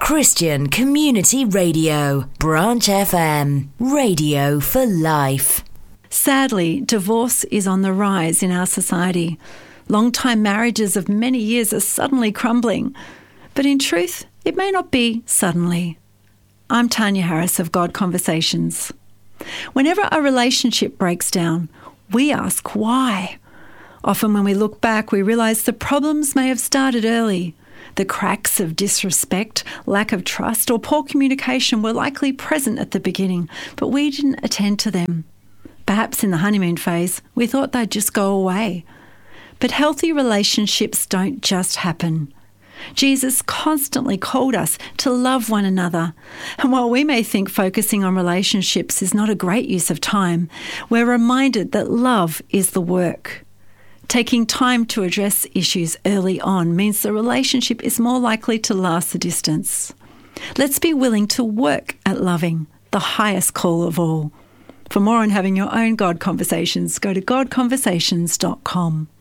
Christian Community Radio, Branch FM, radio for life. Sadly, divorce is on the rise in our society. Long-time marriages of many years are suddenly crumbling. But in truth, it may not be suddenly. I'm Tanya Harris of God Conversations. Whenever a relationship breaks down, we ask why. Often when we look back, we realise the problems may have started early. The cracks of disrespect, lack of trust, or poor communication were likely present at the beginning, but we didn't attend to them. Perhaps in the honeymoon phase, we thought they'd just go away. But healthy relationships don't just happen. Jesus constantly called us to love one another. And while we may think focusing on relationships is not a great use of time, we're reminded that love is the work. Taking time to address issues early on means the relationship is more likely to last the distance. Let's be willing to work at loving, the highest call of all. For more on having your own God Conversations, go to godconversations.com.